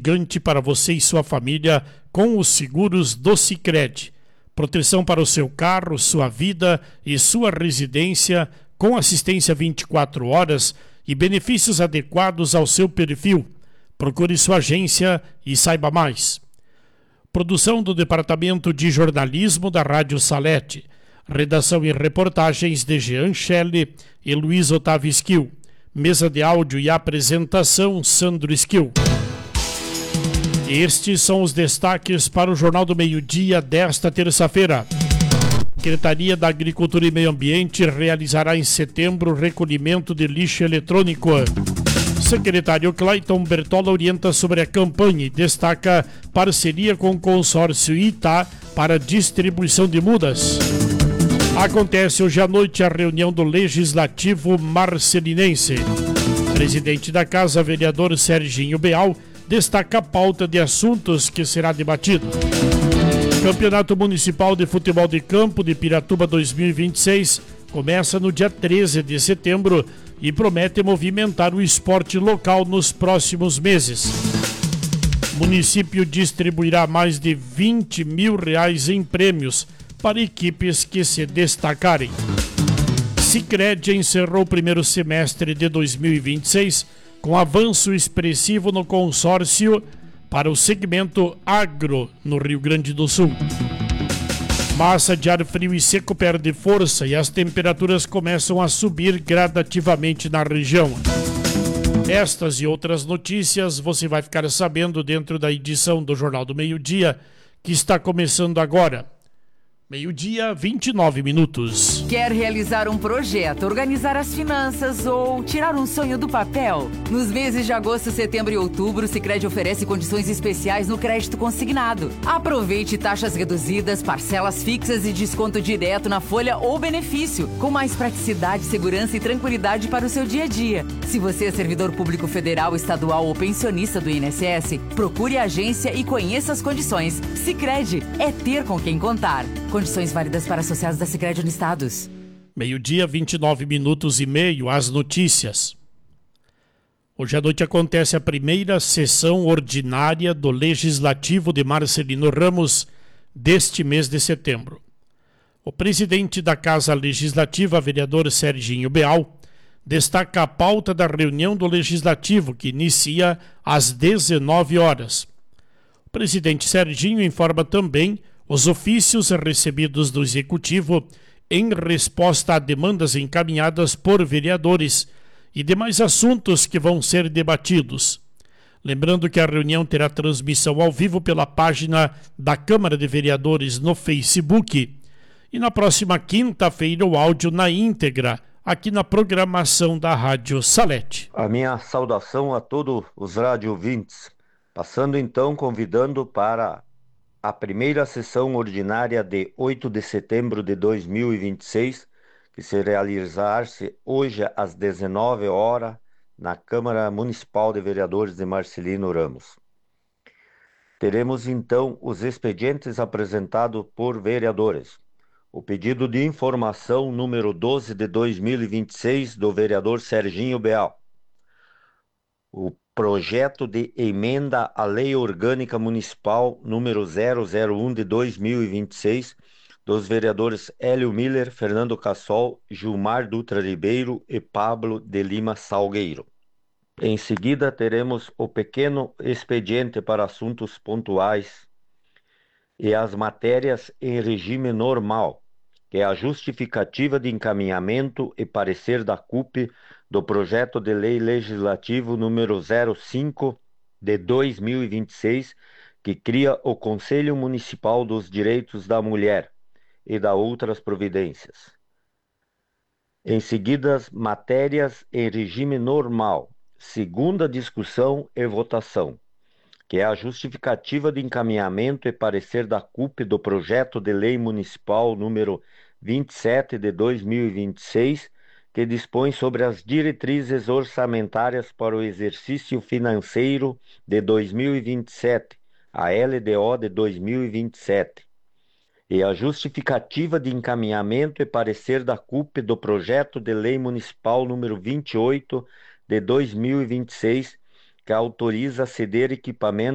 aconchegante para você e sua família com os seguros do Sicredi. Proteção para o seu carro, sua vida e sua residência com assistência 24 horas e benefícios adequados ao seu perfil. Procure sua agência e saiba mais. Produção do Departamento de Jornalismo da Rádio Salete. Redação e reportagens de Jean Shelley e Luiz Otávio Esquil. Mesa de áudio e apresentação, Sandro Esquil. Estes são os destaques para o Jornal do Meio-Dia desta terça-feira. Secretaria da Agricultura e Meio Ambiente realizará em setembro recolhimento de lixo eletrônico. Secretário Clayton Bertola orienta sobre a campanha e destaca parceria com o consórcio Itá para distribuição de mudas. Acontece hoje à noite a reunião do Legislativo Marcelinense. Presidente da Casa, vereador Serginho Beal, destaca a pauta de assuntos que será debatido. Campeonato Municipal de Futebol de Campo de Piratuba 2026 começa no dia 13 de setembro e promete movimentar o esporte local nos próximos meses. O município distribuirá mais de R$20 mil em prêmios para equipes que se destacarem. Sicredi encerrou o primeiro semestre de 2026 com avanço expressivo no consórcio para o segmento agro no Rio Grande do Sul. Massa de ar frio e seco perde força e as temperaturas começam a subir gradativamente na região. Estas e outras notícias você vai ficar sabendo dentro da edição do Jornal do Meio-Dia, que está começando agora. Meio-dia, 29 minutos. Quer realizar um projeto, organizar as finanças ou tirar um sonho do papel? Nos meses de agosto, setembro e outubro, o Sicredi oferece condições especiais no crédito consignado. Aproveite taxas reduzidas, parcelas fixas e desconto direto na folha ou benefício, com mais praticidade, segurança e tranquilidade para o seu dia a dia. Se você é servidor público federal, estadual ou pensionista do INSS, procure a agência e conheça as condições. Sicredi é ter com quem contar. Condições válidas para associados da Sicredi Unistados. Meio-dia, 29 minutos e meio, as notícias. Hoje à noite acontece a primeira sessão ordinária do Legislativo de Marcelino Ramos deste mês de setembro. O presidente da Casa Legislativa, vereador Serginho Beal, destaca a pauta da reunião do Legislativo, que inicia às 19 horas. O presidente Serginho informa também os ofícios recebidos do Executivo em resposta a demandas encaminhadas por vereadores e demais assuntos que vão ser debatidos. Lembrando que a reunião terá transmissão ao vivo pela página da Câmara de Vereadores no Facebook e na próxima quinta-feira o áudio na íntegra aqui na programação da Rádio Salete. A minha saudação a todos os rádio ouvintes, passando então convidando para a primeira sessão ordinária de 8 de setembro de 2026, que se realizar-se hoje às 19 horas na Câmara Municipal de Vereadores de Marcelino Ramos. Teremos então os expedientes apresentados por vereadores. O pedido de informação número 12 de 2026 do vereador Serginho Beal. O projeto de emenda à Lei Orgânica Municipal número 001 de 2026 dos vereadores Hélio Miller, Fernando Cassol, Gilmar Dutra Ribeiro e Pablo de Lima Salgueiro. Em seguida teremos o pequeno expediente para assuntos pontuais e as matérias em regime normal, que é a justificativa de encaminhamento e parecer da CUP do projeto de lei legislativo número 05 de 2026, que cria o Conselho Municipal dos Direitos da Mulher e da outras providências. Em seguida, as matérias em regime normal, segunda discussão e votação, que é a justificativa de encaminhamento e parecer da CUP do projeto de lei municipal número 27 de 2026, que dispõe sobre as diretrizes orçamentárias para o exercício financeiro de 2027, a LDO de 2027, e a justificativa de encaminhamento e parecer da CUP do projeto de lei municipal número 28 de 2026, que autoriza a ceder equipamento